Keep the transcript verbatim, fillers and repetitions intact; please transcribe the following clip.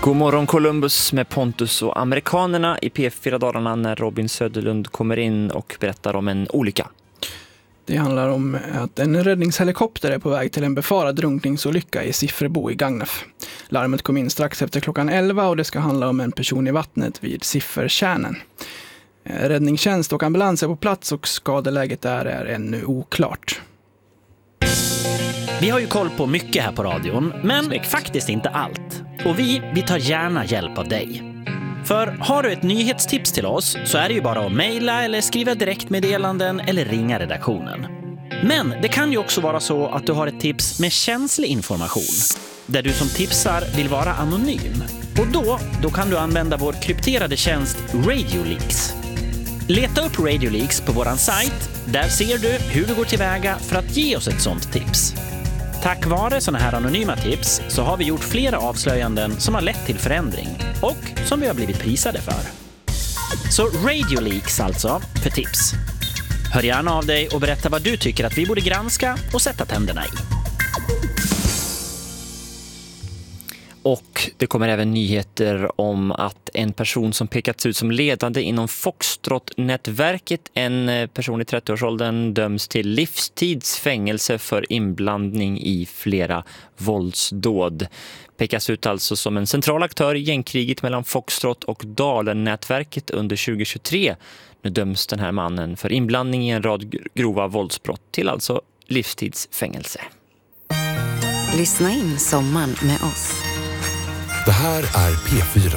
God morgon Columbus med Pontus och amerikanerna i P fyra-dagarna när Robin Söderlund kommer in och berättar om en olycka. Det handlar om att en räddningshelikopter är på väg till en befarad drunkningsolycka i Siffrebo i Gagnef. Larmet kom in strax efter klockan elva och det ska handla om en person i vattnet vid Siffertjärnen. Räddningstjänst och ambulans är på plats och skadeläget där är ännu oklart. Vi har ju koll på mycket här på radion, men Snyggt. faktiskt inte allt. Och vi, vi tar gärna hjälp av dig. För har du ett nyhetstips till oss så är det ju bara att mejla eller skriva direktmeddelanden eller ringa redaktionen. Men det kan ju också vara så att du har ett tips med känslig information, där du som tipsar vill vara anonym. Och då, då kan du använda vår krypterade tjänst RadioLeaks. Leta upp RadioLeaks på våran sajt. Där ser du hur du går tillväga för att ge oss ett sånt tips. Tack vare såna här anonyma tips så har vi gjort flera avslöjanden som har lett till förändring och som vi har blivit prisade för. Så RadioLeaks alltså för tips. Hör gärna av dig och berätta vad du tycker att vi borde granska och sätta tänderna i. Och det kommer även nyheter om att en person som pekats ut som ledande inom Foxtrot-nätverket, en person i trettioårsåldern, döms till livstidsfängelse för inblandning i flera våldsdåd. Pekas ut alltså som en central aktör i gängkriget mellan Foxtrot och Dalen-nätverket under tjugohundratjugotre. Nu döms den här mannen för inblandning i en rad grova våldsbrott till alltså livstidsfängelse. Lyssna in sommaren med oss. Det här är P fyra.